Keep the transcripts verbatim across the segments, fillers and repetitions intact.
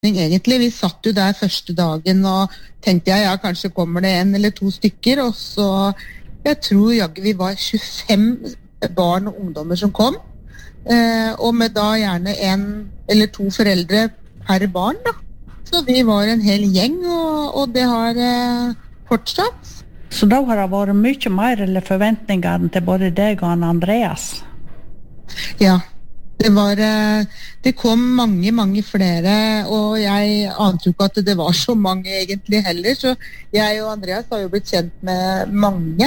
oppslutning egentlig. Vi satt jo der første dagen og tenkte jeg, ja, kanskje kommer det en eller to stykker, og så, jeg tror jaggu vi var tjuefem barn og ungdommer som kom, eh, og med da gjerne en eller to foreldre per barn da. Så vi var en hel gjeng, og, og det har eh, fortsatt. Så da har det vært mye mer eller forventninger til både deg og han Andreas? Ja, det var, det kom mange, mange flere, og jeg ante jo ikke at det var så mange egentlig heller, så jeg og Andreas har jo blitt kjent med mange,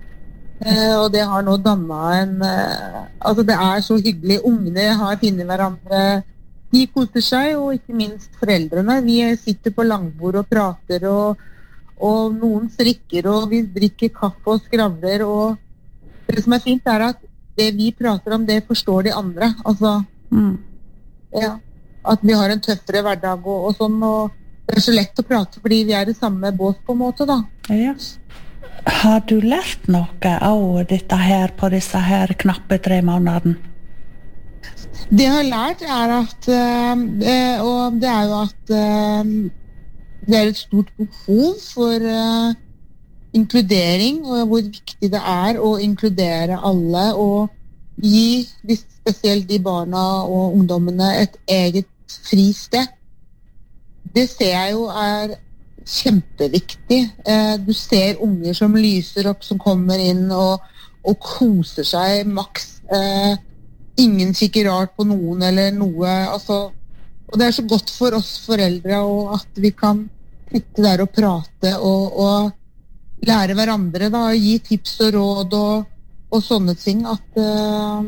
og det har nå dannet en, altså det er så hyggelig, ungene har finnet hverandre, de koser seg, og ikke minst foreldrene, vi sitter på langbord og prater, og, og noen strikker, og vi drikker kaffe og skravler, og det som er fint er at det vi prater om, det forstår de andre. Altså, mm. ja, at vi har en tøffere hverdag og, og sånn, og det er så lett å prate fordi vi er i samme båt på en måte, da. Ja. Har du lært noe av dette her på disse her knappe tre månedene? Det jeg har lært er at, uh, og det er jo at uh, det er et stort behov for uh, inkludering, og hvor viktig det er å inkludere alle og gi spesielt de barna og ungdommene et eget fristed. Det ser jeg jo er kjempeviktig. Du ser unger som lyser opp, som kommer inn og, og koser seg maks. Ingen kikker rart på noen eller noe. Altså, og det er så godt for oss foreldre og at vi kan sitte der og prate og, og lære hverandre da, gi tips og råd og, og sånne ting at uh...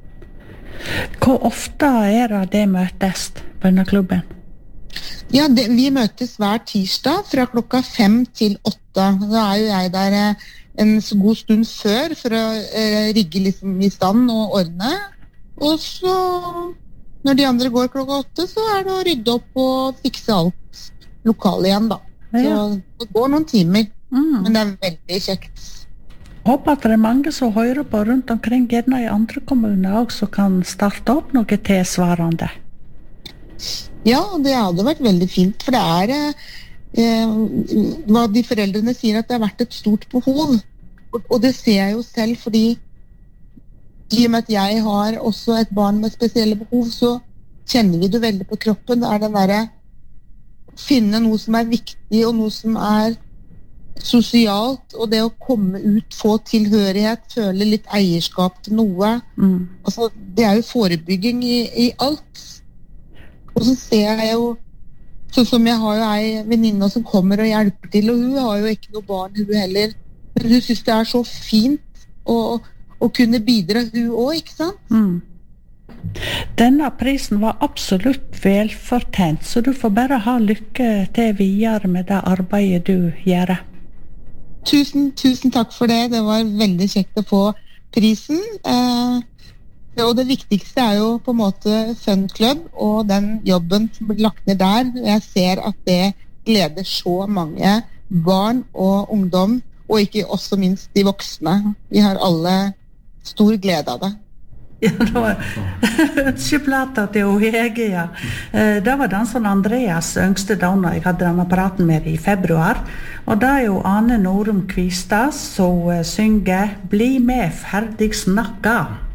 Hvor ofte er det det møtes på denne klubben? Ja, det, vi møtes hver tirsdag fra klokka fem til åtte. Da er jo jeg der uh, en god stund før for å uh, rigge liksom i stand og ordne, og så når de andre går klokka åtte så er det å rydde opp og fikse alt lokale igjen da. Så ja. Det går noen timer. Mm. Men det er veldig kjekt. Håper at det er mange som hører på rundt omkring gjerne i andre kommuner også, som kan starte opp noe tilsvarende. Ja, det hadde vært veldig fint, for det er eh, hva de foreldrene sier at det har vært et stort behov, og, og det ser jeg jo selv, fordi i og med at jeg har også et barn med spesielle behov, så kjenner vi det veldig på kroppen. Det er den der finne noe som er viktig og noe som er sosialt, og det å komme ut, få tilhørighet, føle litt eierskap til noe. Mm. Altså, det er jo forebygging i, i alt. Og så ser jeg jo, sånn som jeg har jo ei venninne som kommer og hjelper til, og hun har jo ikke noe barn, hun heller. Men hun synes det er så fint å, å kunne bidra, hun også, ikke sant? Mm. Denne prisen var absolutt velfortjent, så du får bare ha lykke til videre med det arbeidet du gjør. Tusen, tusen takk for det. Det var veldig kjekt å få prisen. Eh, og det viktigste er jo på en måte Fun Club og den jobben som blir lagt ned der. Jeg ser at det gleder så mange barn og ungdom, og ikke også minst de voksne. Vi har alle stor glede av det. Ja, det var ønskeplata til Ohege, ja. Det var den som Andreas yngste donna jeg hadde denne praten med i februar. Og det er jo Ane Norum Kvistad som synger «Bli med, ferdig snakka».